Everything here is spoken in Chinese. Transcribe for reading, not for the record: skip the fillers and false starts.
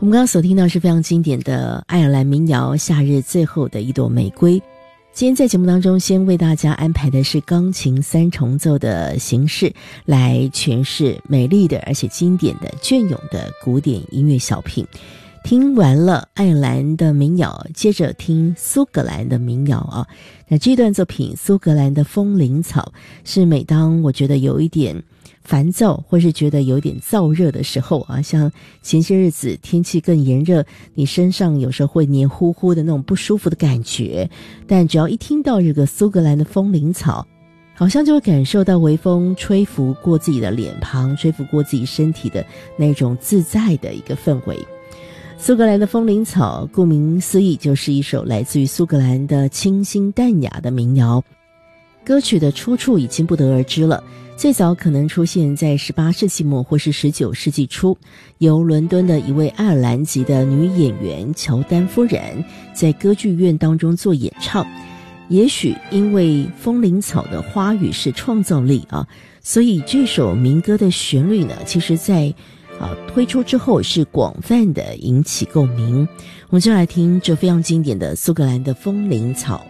们刚刚所听到是非常经典的爱尔兰民谣《夏日最后的一朵玫瑰》。今天在节目当中先为大家安排的是钢琴三重奏的形式来诠释美丽的而且经典的隽永的古典音乐小品。听完了爱尔兰的民谣，接着听苏格兰的民谣啊。那这段作品《苏格兰的风铃草》是每当我觉得有一点烦躁或是觉得有点燥热的时候啊，像前些日子天气更炎热，你身上有时候会黏糊糊的那种不舒服的感觉，但只要一听到这个苏格兰的风铃草，好像就会感受到微风吹拂过自己的脸庞，吹拂过自己身体的那种自在的一个氛围。苏格兰的风铃草顾名思义就是一首来自于苏格兰的清新淡雅的民谣，歌曲的出处已经不得而知了，最早可能出现在18世纪末或是19世纪初，由伦敦的一位爱尔兰籍的女演员乔丹夫人在歌剧院当中做演唱。也许因为风铃草的花语是创造力啊，所以这首民歌的旋律呢，其实在推出之后是广泛的引起共鸣。我们就来听这非常经典的苏格兰的风铃草。